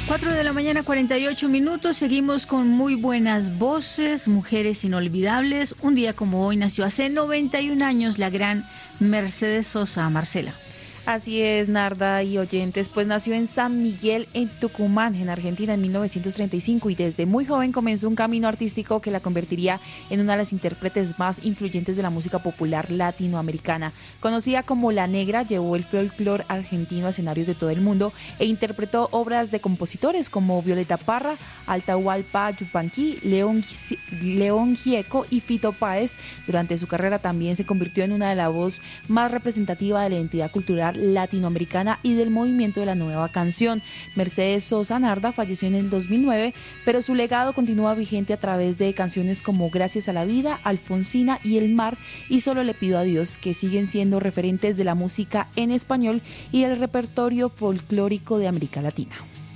4 de la mañana, 48 minutos. Seguimos con muy buenas voces, mujeres inolvidables. Un día como hoy nació hace 91 años la gran Mercedes Sosa. Marcela. Así es, Narda y oyentes, pues nació en San Miguel, en Tucumán, en Argentina, en 1935, y desde muy joven comenzó un camino artístico que la convertiría en una de las intérpretes más influyentes de la música popular latinoamericana. Conocida como La Negra, llevó el folclore argentino a escenarios de todo el mundo e interpretó obras de compositores como Violeta Parra, Atahualpa Yupanqui, León Gieco y Fito Páez. Durante su carrera también se convirtió en una de las voces más representativas de la identidad cultural latinoamericana y del movimiento de la nueva canción. Mercedes Sosa Narda falleció en el 2009, pero su legado continúa vigente a través de canciones como Gracias a la Vida, Alfonsina y El Mar y Solo le pido a Dios, que siguen siendo referentes de la música en español y del repertorio folclórico de América Latina.